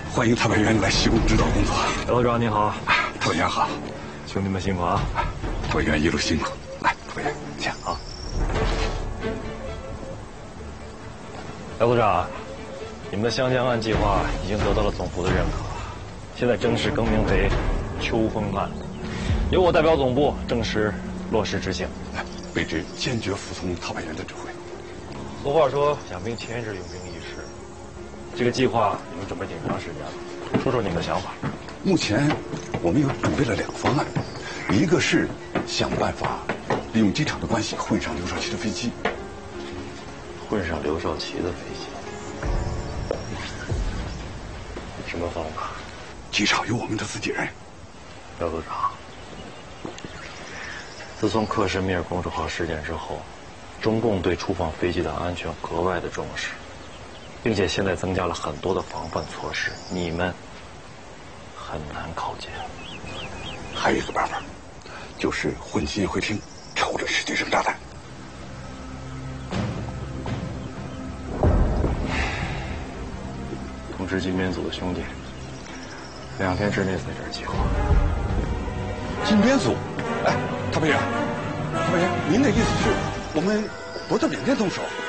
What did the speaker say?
欢迎特派员来西贡指导工作。 姚道长您好， 特派员好， 兄弟们辛苦啊！ 特派员一路辛苦。来，特派员，请啊。 姚道长，你们的湘江案计划已经得到了总部的认可，现在正式更名为秋风案，由我代表总部正式落实执行。 卑职坚决服从特派员的指挥。 俗话说，养兵千日，用兵一时。这个计划你们准备挺长时间了，说说你们的想法。 目前我们有准备了2个方案，一个是想办法利用机场的关系混上刘少奇的飞机。 混上刘少奇的飞机？什么方法？ 机场有我们的自己人。 姚组长，自从克什米尔公主号事件之后，中共对出访飞机的安全格外的重视，并且现在增加了很多的防范措施，你们很难靠近。 还有一个办法，就是混进宴会厅，朝着世界扔炸弹。 通知金边组的兄弟，2天之内在这儿集合。 金边组，哎，特派员，您的意思是我们不在缅甸动手？